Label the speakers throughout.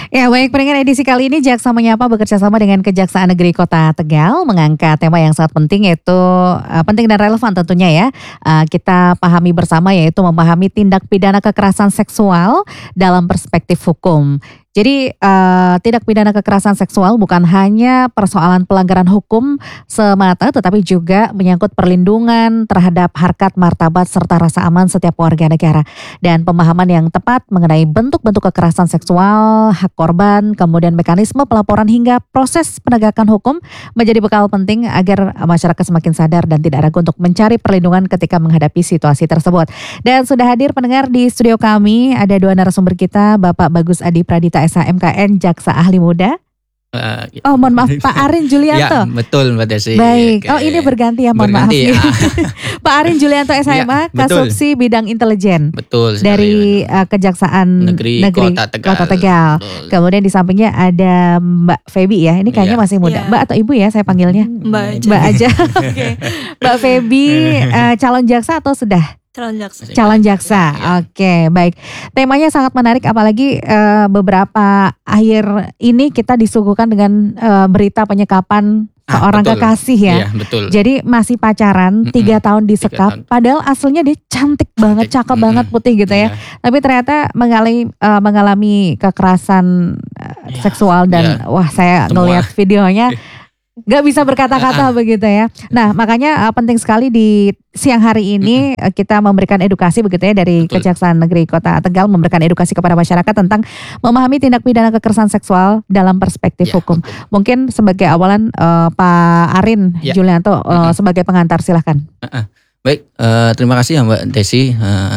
Speaker 1: Ya baik, pendengar edisi kali ini Jaksa Menyapa bekerja sama dengan Kejaksaan Negeri Kota Tegal mengangkat tema yang sangat penting yaitu penting dan relevan tentunya ya. Kita pahami bersama yaitu memahami tindak pidana kekerasan seksual dalam perspektif hukum. Jadi tindak pidana kekerasan seksual bukan hanya persoalan pelanggaran hukum semata tetapi juga menyangkut perlindungan terhadap harkat martabat serta rasa aman setiap warga negara. Dan pemahaman yang tepat mengenai bentuk-bentuk kekerasan seksual, hak korban, kemudian mekanisme pelaporan hingga proses penegakan hukum menjadi bekal penting agar masyarakat semakin sadar dan tidak ragu untuk mencari perlindungan ketika menghadapi situasi tersebut. Dan sudah hadir pendengar di studio kami ada dua narasumber kita, Bapak Bagus Adi Pradita SHMKN, Jaksa Ahli Muda. Oh mohon maaf Pak Arin Julianto.
Speaker 2: Ya betul Mbak Desi.
Speaker 1: Baik, oh ini berganti ya mohon maaf. Ya. Pak Arin Julianto SMA, ya, Kasubsi Bidang Intelijen.
Speaker 2: Betul.
Speaker 1: Dari Kejaksaan Negeri Kota Tegal. Kemudian di sampingnya ada Mbak Feby ya, ini kayaknya masih muda. Mbak atau Ibu ya saya panggilnya? Mbak aja. Okay. Mbak Feby calon jaksa atau sudah? Calon jaksa. Oke, baik. Temanya sangat menarik apalagi beberapa akhir ini kita disuguhkan dengan berita penyekapan seorang kekasih ya.
Speaker 2: Iya, betul.
Speaker 1: Jadi masih pacaran 3 tahun disekap, padahal aslinya dia cantik banget, cakep banget, putih gitu ya. Tapi ternyata mengalami kekerasan seksual dan wah saya ngelihat videonya gak bisa berkata-kata begitu ya. Nah makanya penting sekali di siang hari ini kita memberikan edukasi begitu ya dari Kejaksaan Negeri Kota Tegal memberikan edukasi kepada masyarakat tentang memahami tindak pidana kekerasan seksual dalam perspektif hukum. Mungkin sebagai awalan Pak Arin Julianto sebagai pengantar silahkan.
Speaker 2: Baik, terima kasih ya Mbak Desi.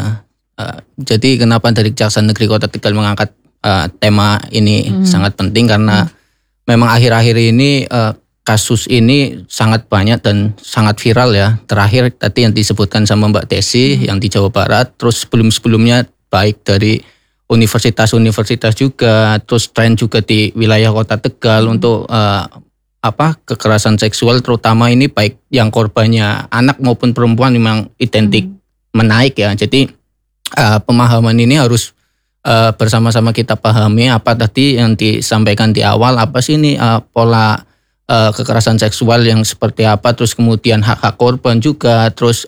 Speaker 2: Jadi kenapa dari Kejaksaan Negeri Kota Tegal mengangkat tema ini sangat penting karena memang akhir-akhir ini kasus ini sangat banyak dan sangat viral ya. Terakhir tadi yang disebutkan sama Mbak Desi yang di Jawa Barat, terus sebelum-sebelumnya baik dari universitas-universitas juga, terus tren juga di wilayah Kota Tegal untuk kekerasan seksual terutama ini baik yang korbannya anak maupun perempuan memang identik menaik ya. Jadi pemahaman ini harus bersama-sama kita pahami apa tadi yang disampaikan di awal, apa sih ini pola kekerasan seksual yang seperti apa, terus kemudian hak-hak korban juga, terus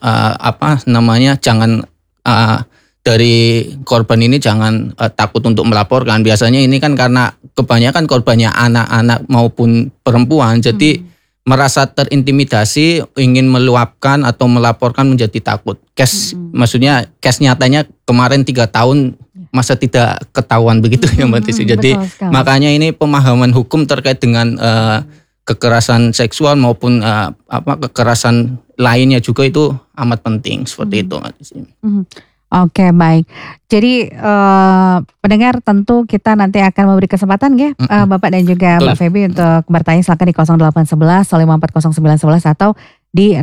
Speaker 2: jangan dari korban ini jangan takut untuk melaporkan. Biasanya ini kan karena kebanyakan korbannya anak-anak maupun perempuan, jadi merasa terintimidasi, ingin meluapkan atau melaporkan menjadi takut. Maksudnya case nyatanya kemarin 3 tahun masa tidak ketahuan begitu ya Mbak Desi. Jadi makanya ini pemahaman hukum terkait dengan kekerasan seksual maupun kekerasan lainnya juga itu amat penting seperti itu.
Speaker 1: Oke, baik. Jadi pendengar tentu kita nanti akan memberi kesempatan ya Bapak dan juga Mbak Feby untuk bertanya silakan di 0811 540 911 atau di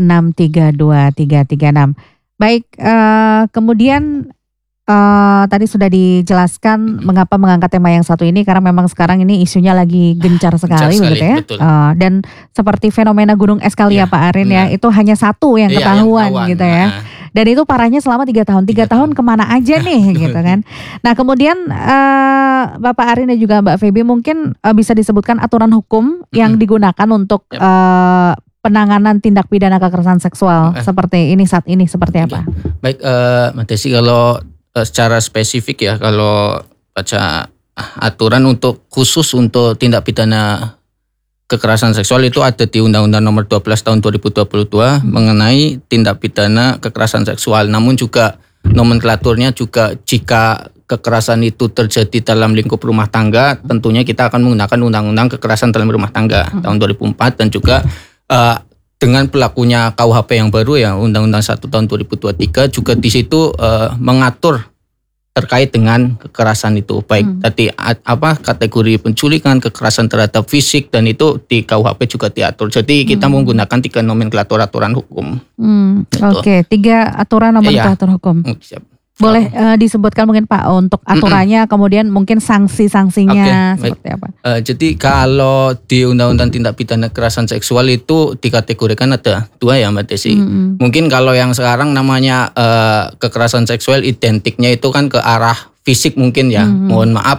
Speaker 1: 632336. Baik, kemudian tadi sudah dijelaskan mengapa mengangkat tema yang satu ini karena memang sekarang ini isunya lagi gencar sekali begitu ya. Dan seperti fenomena gunung es kali ya Pak Arin ya, itu hanya satu yang ketahuan gitu ya. Dan itu parahnya selama 3 tahun. 3 tahun kemana aja nih gitu kan. Nah kemudian Bapak Arin dan juga Mbak Feby mungkin bisa disebutkan aturan hukum yang digunakan untuk penanganan tindak pidana kekerasan seksual seperti ini saat ini seperti apa?
Speaker 2: Baik Mbak Desi, kalau secara spesifik ya, kalau baca aturan untuk khusus untuk tindak pidana kekerasan seksual itu ada di Undang-Undang Nomor 12 Tahun 2022 mengenai tindak pidana kekerasan seksual. Namun juga nomenklaturnya juga jika kekerasan itu terjadi dalam lingkup rumah tangga, tentunya kita akan menggunakan Undang-Undang Kekerasan dalam Rumah Tangga tahun 2004 dan juga dengan berlakunya KUHP yang baru ya Undang-Undang 1 tahun 2023 juga di situ mengatur terkait dengan kekerasan itu baik tadi kategori penculikan, kekerasan terhadap fisik dan itu di KUHP juga diatur. Jadi kita menggunakan 3 nomenklatur aturan hukum.
Speaker 1: Oke, 3 aturan nomenklatur hukum.
Speaker 2: Siap.
Speaker 1: Boleh disebutkan mungkin Pak untuk aturannya, kemudian mungkin sanksi-sanksinya seperti apa?
Speaker 2: Jadi kalau di Undang-Undang Tindak Pidana Kekerasan Seksual itu dikategorikan ada 2 ya Mbak Desi. Mungkin kalau yang sekarang namanya kekerasan seksual identiknya itu kan ke arah fisik mungkin ya. Mohon maaf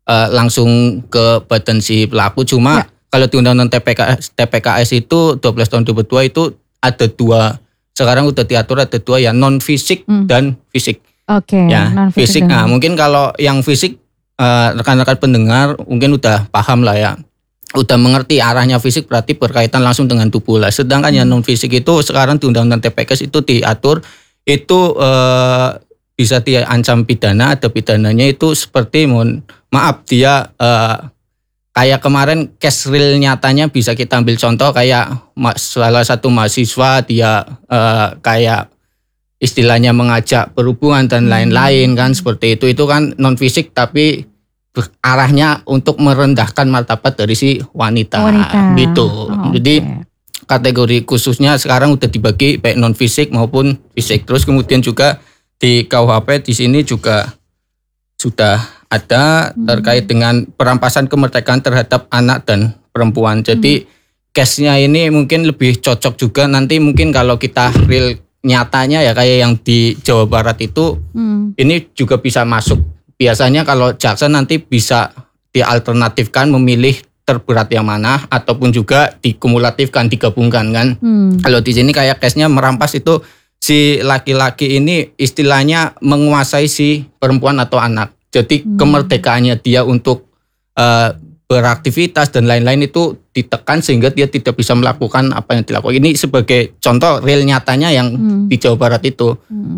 Speaker 2: langsung ke badan si pelaku. Cuma kalau di undang-undang TPKS itu 12 tahun 2002 itu ada dua. Sekarang udah diatur ada dua ya, non fisik dan fisik.
Speaker 1: Oke.
Speaker 2: Ya, fisik. Nah, mungkin kalau yang fisik rekan-rekan pendengar mungkin udah paham lah ya. Udah mengerti arahnya fisik berarti berkaitan langsung dengan tubuh lah. Sedangkan yang non fisik itu sekarang di undang-undang TPKS itu diatur itu bisa diancam pidana, ada pidananya itu seperti dia kayak kemarin case real nyatanya bisa kita ambil contoh kayak salah satu mahasiswa dia kayak istilahnya mengajak berhubungan dan lain-lain kan seperti itu kan non fisik tapi arahnya untuk merendahkan martabat dari si wanita. Gitu. Jadi kategori khususnya sekarang udah dibagi baik non fisik maupun fisik. Terus kemudian juga di KUHP di sini juga sudah ada terkait dengan perampasan kemerdekaan terhadap anak dan perempuan. Jadi case-nya ini mungkin lebih cocok juga nanti mungkin kalau kita real nyatanya ya kayak yang di Jawa Barat itu ini juga bisa masuk. Biasanya kalau jaksa nanti bisa dialternatifkan memilih terberat yang mana ataupun juga dikumulatifkan, digabungkan kan. Kalau di sini kayak case-nya merampas itu si laki-laki ini istilahnya menguasai si perempuan atau anak. Jadi kemerdekaannya dia untuk beraktivitas dan lain-lain itu ditekan sehingga dia tidak bisa melakukan apa yang dilakukan. Ini sebagai contoh real nyatanya yang di Jawa Barat itu.